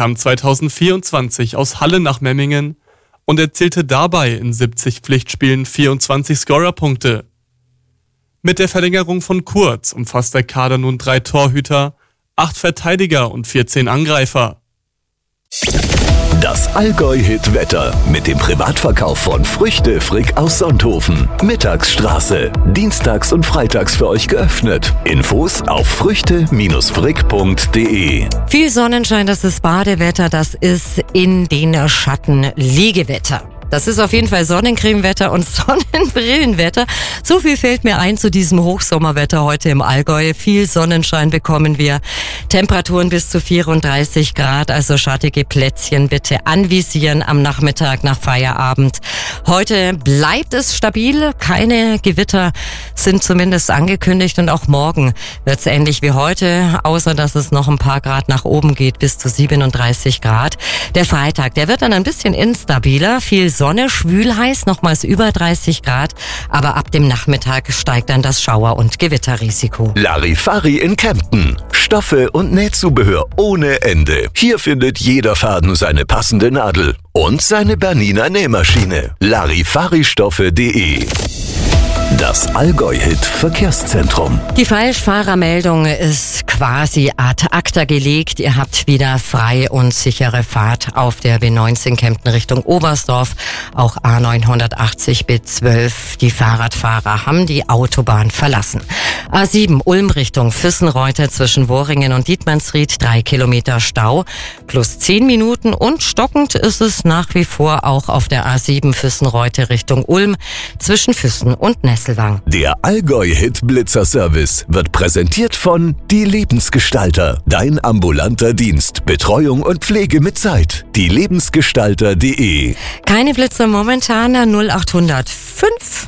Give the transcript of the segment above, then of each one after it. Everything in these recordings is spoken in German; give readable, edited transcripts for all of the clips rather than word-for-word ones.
kam 2024 aus Halle nach Memmingen und erzielte dabei in 70 Pflichtspielen 24 Scorerpunkte. Mit der Verlängerung von Kurz umfasst der Kader nun 3 Torhüter, 8 Verteidiger und 14 Angreifer. Das Allgäu-Hit-Wetter mit dem Privatverkauf von Früchte Frick aus Sonthofen. Mittagsstraße. Dienstags und freitags für euch geöffnet. Infos auf früchte-frick.de. Viel Sonnenschein, das ist Badewetter, das ist in den Schatten Liegewetter. Das ist auf jeden Fall Sonnencremewetter und Sonnenbrillenwetter. So viel fällt mir ein zu diesem Hochsommerwetter heute im Allgäu. Viel Sonnenschein bekommen wir. Temperaturen bis zu 34 Grad, also schattige Plätzchen bitte anvisieren am Nachmittag nach Feierabend. Heute bleibt es stabil. Keine Gewitter sind zumindest angekündigt und auch morgen wird es ähnlich wie heute, außer dass es noch ein paar Grad nach oben geht bis zu 37 Grad. Der Freitag, der wird dann ein bisschen instabiler. Viel Sonne, schwül heiß, nochmals über 30 Grad, aber ab dem Nachmittag steigt dann das Schauer- und Gewitterrisiko. Larifari in Kempten. Stoffe und Nähzubehör ohne Ende. Hier findet jeder Faden seine passende Nadel und seine Bernina Nähmaschine. Larifaristoffe.de. Das Allgäu-Hit-Verkehrszentrum. Die Falschfahrermeldung ist quasi ad acta gelegt. Ihr habt wieder freie und sichere Fahrt auf der B19 Kempten Richtung Oberstdorf. Auch A980 B12. Die Fahrradfahrer haben die Autobahn verlassen. A7 Ulm Richtung Füssenreuter zwischen Worringen und Dietmannsried. 3 Kilometer Stau plus 10 Minuten. Und stockend ist es nach wie vor auch auf der A7 Füssenreuter Richtung Ulm zwischen Füssen und Nesselwang. Der Allgäu-Hit-Blitzer-Service wird präsentiert von Die Lebensgestalter. Dein ambulanter Dienst. Betreuung und Pflege mit Zeit. Dielebensgestalter.de. Keine Blitzer momentan, 0805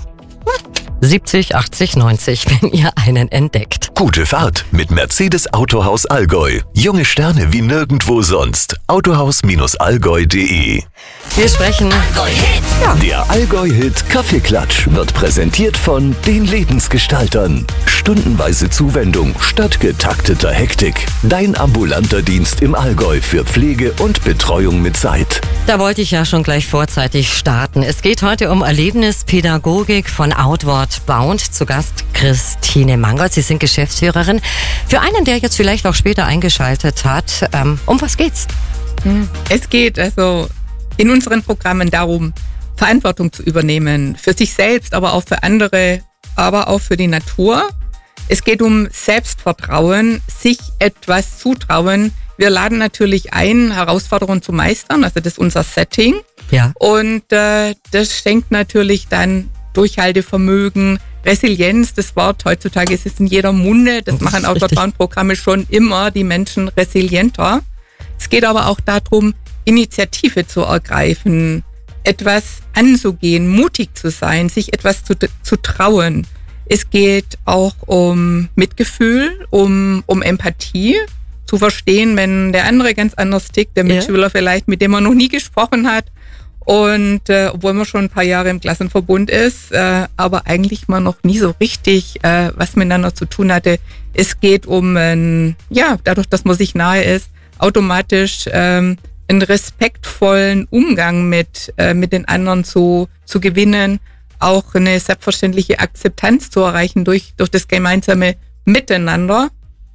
70 80 90, wenn ihr einen entdeckt. Gute Fahrt mit Mercedes Autohaus Allgäu. Junge Sterne wie nirgendwo sonst. Autohaus-allgäu.de. Wir sprechen Ja. Der Allgäu-Hit Kaffeeklatsch wird präsentiert von den Lebensgestaltern. Stundenweise Zuwendung statt getakteter Hektik. Dein ambulanter Dienst im Allgäu für Pflege und Betreuung mit Zeit. Da wollte ich ja schon gleich vorzeitig starten. Es geht heute um Erlebnispädagogik von Outward Bound. Zu Gast Christine Mangold. Sie sind Geschäftsführerin. Für einen, der jetzt vielleicht auch später eingeschaltet hat, um was geht's? Es geht also in unseren Programmen darum, Verantwortung zu übernehmen. Für sich selbst, aber auch für andere, aber auch für die Natur. Es geht um Selbstvertrauen, sich etwas zutrauen. Wir laden natürlich ein, Herausforderungen zu meistern. Also das ist unser Setting. Ja. Und das schenkt natürlich dann Durchhaltevermögen, Resilienz. Das Wort heutzutage ist es in jeder Munde. Das machen Outward-Bound-Programme schon immer die Menschen resilienter. Es geht aber auch darum, Initiative zu ergreifen, etwas anzugehen, mutig zu sein, sich etwas zu trauen. Es geht auch um Mitgefühl, um Empathie, zu verstehen, wenn der andere ganz anders tickt, der Mitschüler vielleicht, mit dem man noch nie gesprochen hat. Und obwohl man schon ein paar Jahre im Klassenverbund ist, aber eigentlich man noch nie so richtig was miteinander zu tun hatte. Es geht um, dadurch, dass man sich nahe ist, automatisch einen respektvollen Umgang mit den anderen zu gewinnen, auch eine selbstverständliche Akzeptanz zu erreichen durch das gemeinsame Miteinander.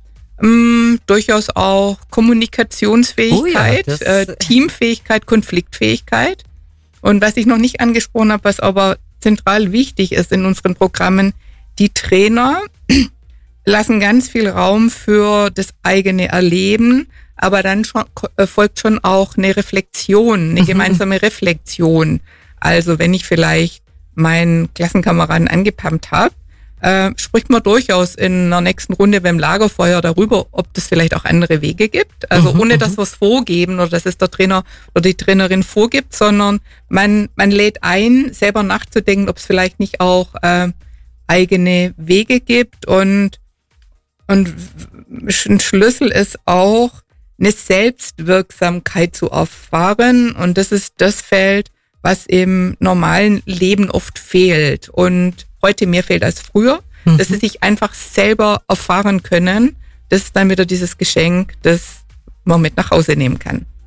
Durchaus auch Kommunikationsfähigkeit, Teamfähigkeit, Konfliktfähigkeit. Und was ich noch nicht angesprochen habe, was aber zentral wichtig ist in unseren Programmen, die Trainer lassen ganz viel Raum für das eigene Erleben, aber dann folgt schon auch eine Reflexion, eine gemeinsame Reflexion. Also wenn ich vielleicht meinen Klassenkameraden angepammt habe, spricht man durchaus in einer nächsten Runde beim Lagerfeuer darüber, ob das vielleicht auch andere Wege gibt. Also ohne, dass wir es vorgeben oder dass es der Trainer oder die Trainerin vorgibt, sondern man lädt ein, selber nachzudenken, ob es vielleicht nicht auch eigene Wege gibt. Und ein Schlüssel ist auch, eine Selbstwirksamkeit zu erfahren. Und das ist das Feld, was im normalen Leben oft fehlt und heute mehr fehlt als früher, dass sie sich einfach selber erfahren können. Das ist dann wieder dieses Geschenk, das man mit nach Hause nehmen kann.